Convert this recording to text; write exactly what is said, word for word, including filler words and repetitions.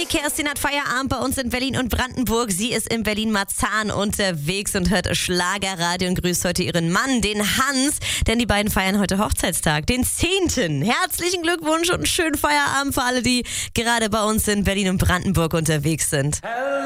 Kerstin hat Feierabend bei uns in Berlin und Brandenburg. Sie ist in Berlin-Marzahn unterwegs und hört Schlagerradio und grüßt heute ihren Mann, den Hans, denn die beiden feiern heute Hochzeitstag, den zehnten Herzlichen Glückwunsch und einen schönen Feierabend für alle, die gerade bei uns in Berlin und Brandenburg unterwegs sind.